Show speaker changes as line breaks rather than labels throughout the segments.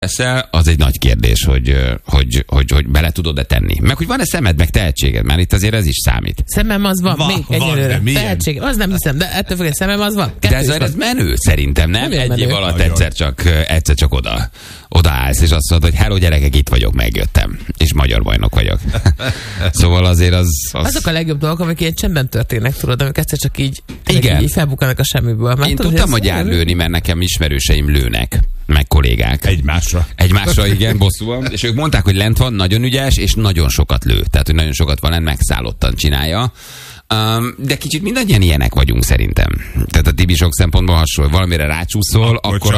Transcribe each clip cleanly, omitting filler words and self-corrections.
eszel, az egy nagy kérdés, hogy bele tudod-e tenni. Meg hogy van-e szemed, meg tehetséged, mert itt azért ez is számít. De ez menő szerintem, nem? Egy év alatt egyszer csak odaállsz, és azt mondod, hogy hello gyerekek, itt vagyok, megjöttem. És magyar bajnok vagyok. Szóval azért
azok a legjobb dolgok, amik ilyen csendben történnek, tudod, amik egyszer csak így felbukkanak a semmiből.
Én tudtam, hogy lőni, mert nekem ismerőseim lőnek, meg kollégák. Egymásra, igen, bosszúan. És ők mondták, hogy lent van, nagyon ügyes, és nagyon sokat lő. Tehát, hogy nagyon sokat van lent, megszállottan csinálja. De kicsit mindannyian ilyenek vagyunk szerintem. Tehát a Tibi sok szempontból hasonló. Valamire rácsúszol,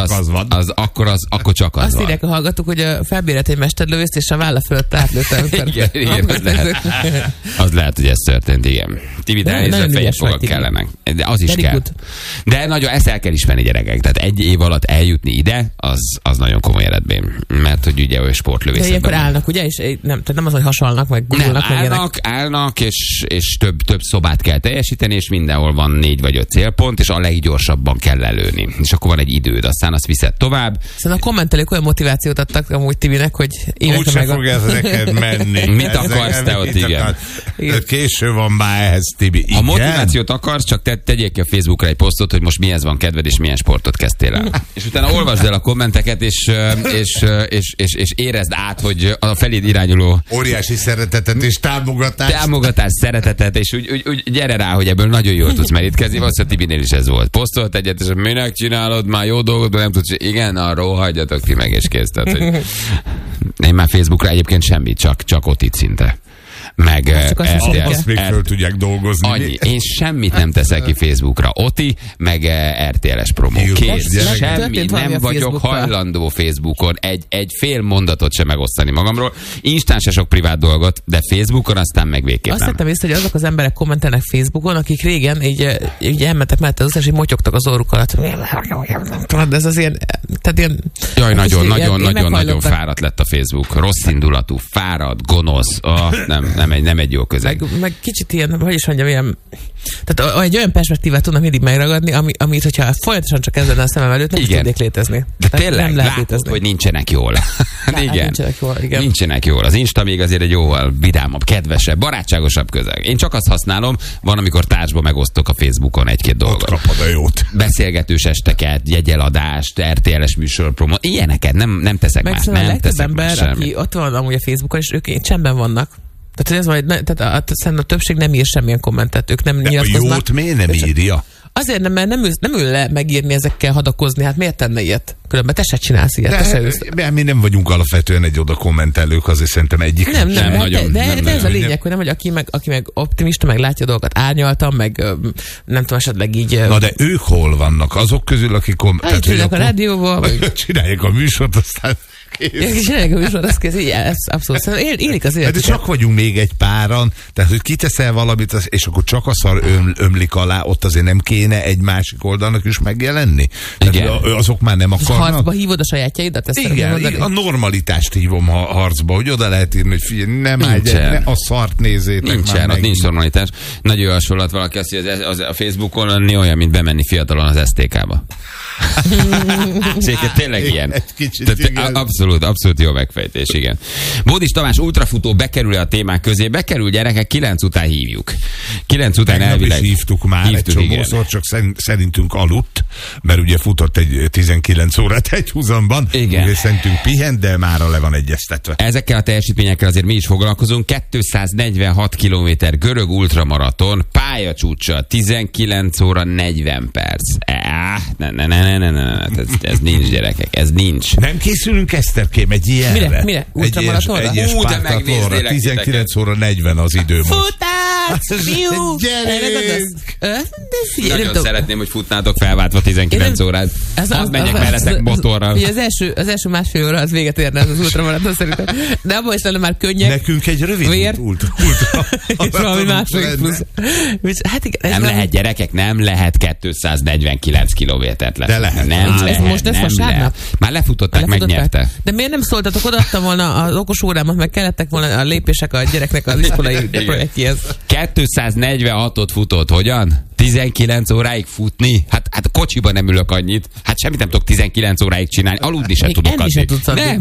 akkor csak az
azt
van.
írják a hallgatók, hogy felbérelt egy mesterlövészt, és a válla fölött átlőttem.
Igen, az lehet, hogy ez történt, igen. Tibi, de elnézve fejes fogak kellenek. De az is kell. De nagyon, ezt el kell ismerni, gyerekek. Tehát egy év alatt eljutni ide, az nagyon komoly eredmény. Mert hogy ugye olyan sportlövészetben.
De ilyenkor állnak, ugye? És tehát nem az, hogy hasalnak, meg gurulnak.
Nem, állnak, és több szobát kell teljesíteni, és mindenhol van 4 vagy 5 célpont, és a leggyorsabban kell lelőni. És akkor van egy időd, aztán azt viszed tovább.
Szóval a kommentelők olyan motivációt adtak amúgy Tibinek, hogy
úgy se fog ez neked menni.
Mit akarsz te ott, igen.
Késő van már ehhez, Tibi.
A motivációt akarsz, csak tegyél ki a Facebookra egy posztot, hogy most mihez van kedved, és milyen sportot kezdtél el. És utána olvasd el a kommenteket, és érezd át, hogy a feléd irányuló
óriási szeretetet és
támogatás, szeretetet, és úgy gyere rá, hogy ebből nagyon jól tudsz merítkezni. Valószínűleg Tibinél is ez volt. Posztolt egyet, és minek csinálod, már jó dolgot, de nem tudsz, igen, arról hagyjatok ti meg, és kész. Tehát, hogy én már Facebookra egyébként semmit, csak ott itt szinte. Meg
azt még föl tudják dolgozni.
Annyi. Én semmit nem teszek ki Facebookra. Oti, meg RTL-es promó. Kész. Semmi. Nem vagyok hajlandó Facebookon egy fél mondatot sem megosztani magamról. Instán se sok privát dolgot, de Facebookon aztán meg végképp
nem. Azt tettem észre, hogy azok az emberek kommentelnek Facebookon, akik régen így elmentek mellette az után, és így motyogtak az orruk alatt. De ez az ilyen... Tehát ilyen
jaj, nagyon fáradt lett a Facebook. Rossz indulatú, fáradt, gonosz. Nem egy jó közeg.
Meg kicsit ilyen, hogy is mondjam, ilyen... Tehát egy olyan perspektívát tudnak mindig megragadni, amit, hogyha folyamatosan csak ez lenne a szemem előtt, nem is tudnék létezni.
De tényleg látod, hogy nincsenek jól. Igen. Nincsenek jól. Az Insta még azért egy jóval vidámabb, kedvesebb, barátságosabb közeg. Én csak azt használom, van, amikor társba megosztok a Facebookon egy-két dolgot.
Ott kapod a jót.
Beszélgetős esteket, jegyeladást, RTL-es műsorpromó, ilyeneket nem teszek más.
Nem a legtöbb ember, aki ott van amúgy a Facebookon, és ők csendben vannak. Tehát, szerintem a többség nem ír semmilyen kommentet, ők nem nyilatkoznak.
A jót miért nem írja?
Azért nem, mert nem ül le megírni ezekkel, hadakozni, hát miért tenne ilyet? Különben te se csinálsz ilyet, te se ülsz.
Mi nem vagyunk alapvetően egy oda kommentelők, azért szerintem egyik.
De ez a lényeg, hogy nem, hogy aki meg optimista, meg látja dolgokat árnyaltan, meg nem tudom, esetleg így...
Na de ők hol vannak? Azok közül, akik...
Csinálják a rádióval.
Csinálják a műsort, aztán...
Csinálják a műsor, az kész, ez abszolút. Élik az életet.
De csak vagyunk még egy páran, tehát hogy kiteszel valamit, és akkor csak a szar ömlik alá, ott azért nem kéne egy másik oldalnak is megjelenni. Tehát azok már nem akarnak.
Harcba hívod a sajátjaidat?
Igen, a normalitást hívom harcba, hogy oda lehet írni, hogy figyelj, nem a szart nézzétek.
Nincs normalitás. Nagyon hasonlat valaki azt, hogy a Facebookon lenni olyan, mint bemenni fiatalon az STK-ba. Tényleg ilyen. Abszolút jó megfejtés, igen. Bódis Tamás ultrafutó bekerül a témák közé, bekerül, gyerekek, 9 után hívjuk. 9 után elvileg.
Hívtuk már egy csomószor, csak szerintünk aludt, mert ugye futott egy 19 órát egy húzamban. Igen. Szerintünk pihent, de mára le van egyeztetve.
Ezekkel a teljesítményekkel azért mi is foglalkozunk. 246 kilométer görög ultramaraton, pályacsúccsal, 19 óra 40 perc. Ez nincs, gyerekek, ez nincs.
Nem készülünk, Eszterkém, egy ilyenre?
Mire? Ultramaratonra?
Egyes pártatlóra, 19 óra 40 az idő most.
Futás! Fiú!
Gyerünk!
Nagyon szeretném, hogy futnátok felváltva 19 órát. Menjek mellettek motorral.
Az első másfél óra az véget érne az ultramaraton szerintem. De abban is lenne már könnyek.
Nekünk egy rövid ultra.
És valami másfél plusz. Hát igen,
nem lehet, gyerekek, nem lehet 249 kilométert lesz.
De lehet.
Nem lehet.
Most ez vasárnap?
Már lefutották, megnyerte.
De miért nem szóltatok, odaadtam volna az okos órámat, meg kellettek volna a lépések a gyereknek az iskolai projektjéhez.
246-ot futott, hogyan? 19 óráig futni? Hát kocsiban nem ülök annyit. Hát semmit nem tudok 19 óráig csinálni. Aludni sem tudok
adni. Nem.